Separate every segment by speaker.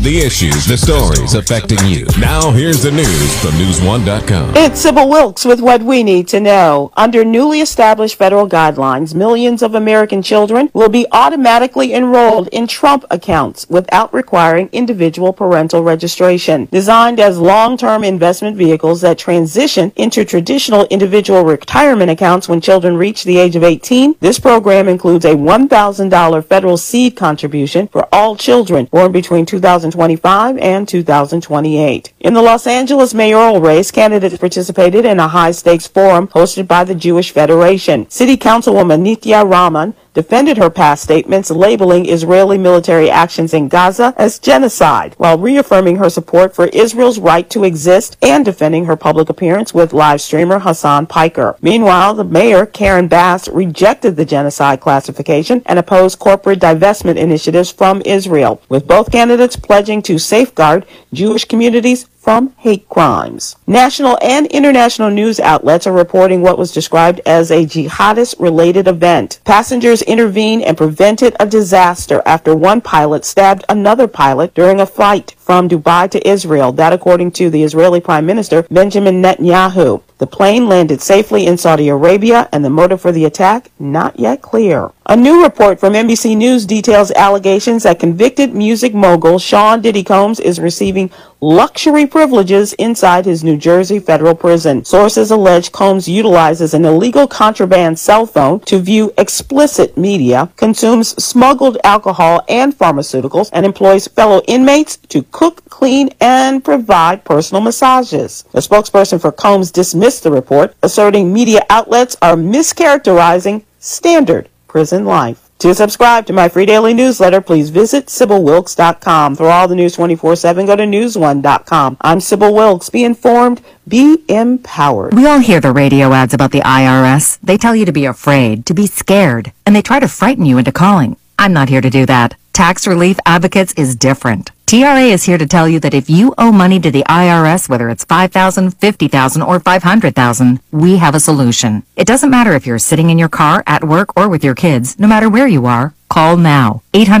Speaker 1: the issues, the stories affecting you. Now here's the news from News1.com.
Speaker 2: It's Sybil Wilkes with what we need to know. Under newly established federal guidelines, millions of American children will be automatically enrolled in Trump accounts without requiring individual parental registration. Designed as long-term investment vehicles that transition into traditional individual retirement accounts when children reach the age of 18, this program includes a $1,000 federal seed contribution for all children born between 2025 and 2028. In the Los Angeles mayoral race, candidates participated in a high-stakes forum hosted by the Jewish Federation. City Councilwoman Nithya Rahman defended her past statements labeling Israeli military actions in Gaza as genocide, while reaffirming her support for Israel's right to exist and defending her public appearance with live streamer Hassan Piker. Meanwhile, the mayor, Karen Bass, rejected the genocide classification and opposed corporate divestment initiatives from Israel, with both candidates pledging to safeguard Jewish communities from hate crimes. National and international news outlets are reporting what was described as a jihadist-related event. Passengers intervened and prevented a disaster after one pilot stabbed another pilot during a flight from Dubai to Israel. That according to the Israeli Prime Minister Benjamin Netanyahu. The plane landed safely in Saudi Arabia, and the motive for the attack not yet clear. A new report from NBC News details allegations that convicted music mogul Sean Diddy Combs is receiving luxury privileges inside his New Jersey federal prison. Sources allege Combs utilizes an illegal contraband cell phone to view explicit media, consumes smuggled alcohol and pharmaceuticals, and employs fellow inmates to cook, clean, and provide personal massages. A spokesperson for Combs dismissed the report, asserting media outlets are mischaracterizing standard prison life. To subscribe to my free daily newsletter, please visit SybilWilkes.com. For all the news 24/7, go to News1.com. I'm Sybil Wilkes. Be informed, be empowered.
Speaker 3: We all hear the radio ads about the IRS. They tell you to be afraid, to be scared, and they try to frighten you into calling. I'm not here to do that. Tax Relief Advocates is different. TRA is here to tell you that if you owe money to the IRS, whether it's $5,000, $50,000, or $500,000, we have a solution. It doesn't matter if you're sitting in your car, at work, or with your kids. No matter where you are, call now.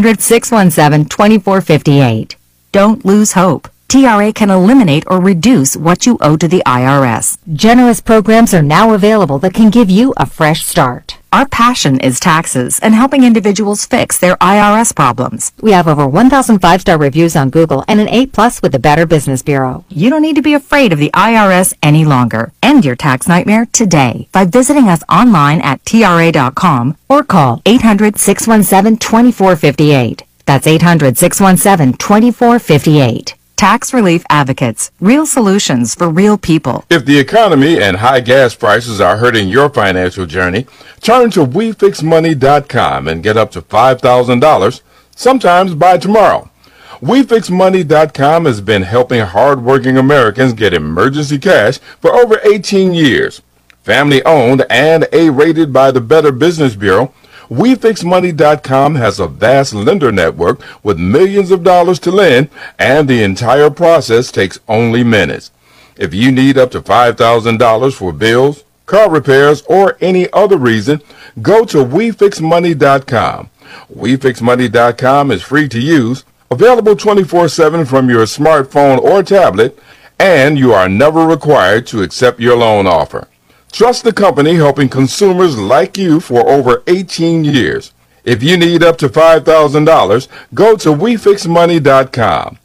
Speaker 3: 800-617-2458. Don't lose hope. TRA can eliminate or reduce what you owe to the IRS. Generous programs are now available that can give you a fresh start. Our passion is taxes and helping individuals fix their IRS problems. We have over 1,000 5-star reviews on Google and an 8+ with the Better Business Bureau. You don't need to be afraid of the IRS any longer. End your tax nightmare today by visiting us online at TRA.com or call 800-617-2458. That's 800-617-2458. Tax Relief Advocates. Real solutions for real people.
Speaker 4: If the economy and high gas prices are hurting your financial journey, turn to WeFixMoney.com and get up to $5,000, sometimes by tomorrow. WeFixMoney.com has been helping hardworking Americans get emergency cash for over 18 years. Family owned and A-rated by the Better Business Bureau, WeFixMoney.com has a vast lender network with millions of dollars to lend, and the entire process takes only minutes. If you need up to $5,000 for bills, car repairs, or any other reason, go to WeFixMoney.com. WeFixMoney.com is free to use, available 24/7 from your smartphone or tablet, and you are never required to accept your loan offer. Trust the company helping consumers like you for over 18 years. If you need up to $5,000, go to WeFixMoney.com.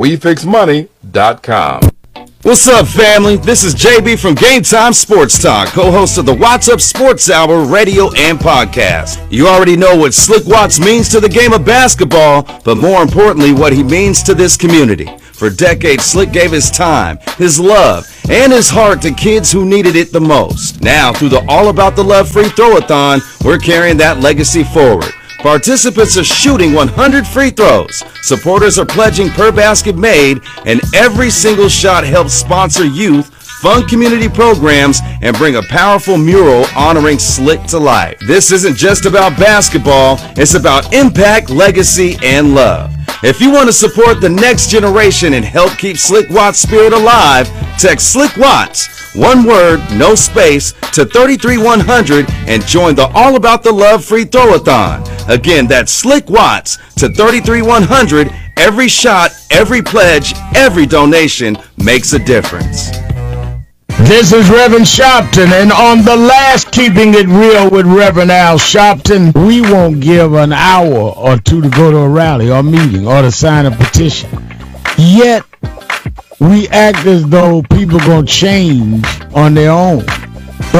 Speaker 4: WeFixMoney.com.
Speaker 5: What's up, family? This is JB from Game Time Sports Talk, co-host of the Watts Up Sports Hour radio and podcast. You already know what Slick Watts means to the game of basketball, but more importantly, what he means to this community. For decades, Slick gave his time, his love, and his heart to kids who needed it the most. Now, through the All About the Love free throw-a-thon, we're carrying that legacy forward. Participants are shooting 100 free throws. Supporters are pledging per basket made, and every single shot helps sponsor youth, fund community programs, and bring a powerful mural honoring Slick to life. This isn't just about basketball, it's about impact, legacy, and love. If you want to support the next generation and help keep Slick Watts' spirit alive, text Slick Watts, one word, no space, to 33100 and join the All About the Love free throw-a-thon. Again, that's Slick Watts to 33100 Every shot, every pledge, every donation makes a difference.
Speaker 6: This is Reverend Sharpton, and on the last Keeping It Real with Reverend Al Sharpton, we won't give an hour or two to go to a rally or meeting or to sign a petition. Yet, we act as though people are going to change on their own.